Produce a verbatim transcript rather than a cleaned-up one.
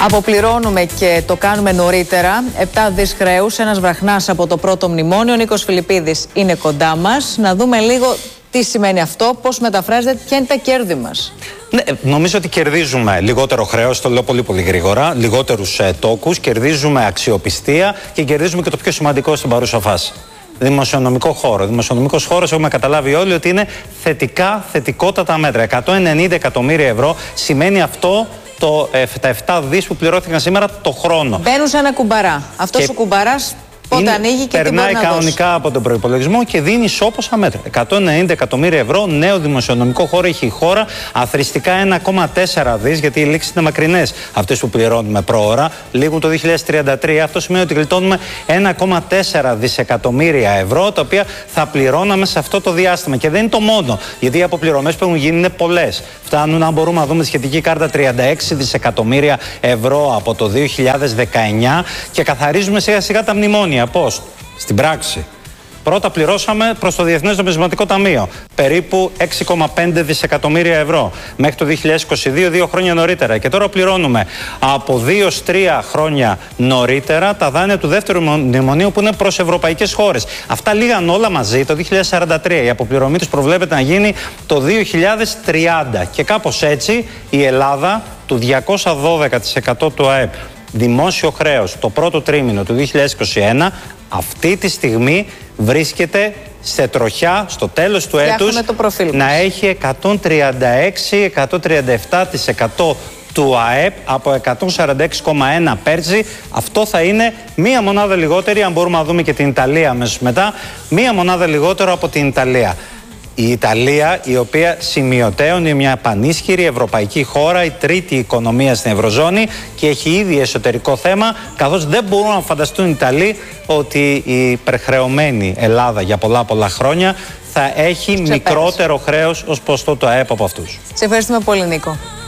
Αποπληρώνουμε και το κάνουμε νωρίτερα. επτά δις χρέους, ένας βραχνάς από το πρώτο μνημόνιο. Ο Νίκος Φιλιππίδης είναι κοντά μας. Να δούμε λίγο τι σημαίνει αυτό, πώς μεταφράζεται, ποια είναι τα κέρδη μας. Ναι, νομίζω ότι κερδίζουμε λιγότερο χρέος, το λέω πολύ πολύ γρήγορα, λιγότερους ε, τόκους, κερδίζουμε αξιοπιστία και κερδίζουμε και το πιο σημαντικό στην παρούσα φάση. Δημοσιονομικό χώρο. Δημοσιονομικός χώρος, έχουμε καταλάβει όλοι ότι είναι θετικά, θετικότατα μέτρα. εκατόν ενενήντα εκατομμύρια ευρώ σημαίνει αυτό το, ε, τα επτά δις που πληρώθηκαν σήμερα το χρόνο. Μπαίνουν σε ένα κουμπαρά. Αυτός ο κουμπαράς πότε είναι, ανοίγει και τι μπορεί να περνάει κανονικά δώσει. από τον προϋπολογισμό και δίνει ισόποσα μέτρα. εκατόν ενενήντα εκατομμύρια ευρώ νέο δημοσιονομικό χώρο έχει η χώρα. Αθρηστικά ένα κόμμα τέσσερα δις, γιατί οι λήξεις είναι μακρινές αυτές που πληρώνουμε προώρα. Λήγουν το δύο χιλιάδες τριάντα τρία. Αυτό σημαίνει ότι γλιτώνουμε ένα κόμμα τέσσερα δισεκατομμύρια ευρώ, τα οποία θα πληρώναμε σε αυτό το διάστημα. Και δεν είναι το μόνο, γιατί οι αποπληρωμές που έχουν γίνει είναι πολλές. Φτάνουν, αν μπορούμε να δούμε τη σχετική κάρτα, τριάντα έξι δισεκατομμύρια ευρώ από το δύο χιλιάδες δεκαεννιά και καθαρίζουμε σιγά σιγά τα μνημόνια. Πώς? Στην πράξη. Πρώτα πληρώσαμε προς το Διεθνές Νομισματικό Ταμείο περίπου έξι κόμμα πέντε δισεκατομμύρια ευρώ μέχρι το δύο χιλιάδες είκοσι δύο, δύο χρόνια νωρίτερα. Και τώρα πληρώνουμε από δύο τρία χρόνια νωρίτερα τα δάνεια του δεύτερου μνημονίου που είναι προς ευρωπαϊκές χώρες. Αυτά λίγαν όλα μαζί το δύο χιλιάδες σαράντα τρία. Η αποπληρωμή τους προβλέπεται να γίνει το δύο χιλιάδες τριάντα. Και κάπως έτσι η Ελλάδα του διακόσια δώδεκα τοις εκατό του ΑΕΠ δημόσιο χρέος το πρώτο τρίμηνο του δύο χιλιάδες είκοσι ένα αυτή τη στιγμή βρίσκεται σε τροχιά στο τέλος του έτους να έχει εκατόν τριάντα έξι με εκατόν τριάντα επτά τοις εκατό του ΑΕΠ από εκατόν σαράντα έξι κόμμα ένα πέρσι. Αυτό θα είναι μία μονάδα λιγότερη, αν μπορούμε να δούμε και την Ιταλία αμέσως μετά, μία μονάδα λιγότερο από την Ιταλία. Η Ιταλία, η οποία σημειωτέων είναι μια πανίσχυρη ευρωπαϊκή χώρα, η τρίτη οικονομία στην Ευρωζώνη και έχει ήδη εσωτερικό θέμα, καθώς δεν μπορούν να φανταστούν οι Ιταλοί ότι η υπερχρεωμένη Ελλάδα για πολλά πολλά χρόνια θα έχει μικρότερο χρέος ως ποστό του ΑΕΠ από αυτούς. Σε ευχαριστούμε πολύ, Νίκο.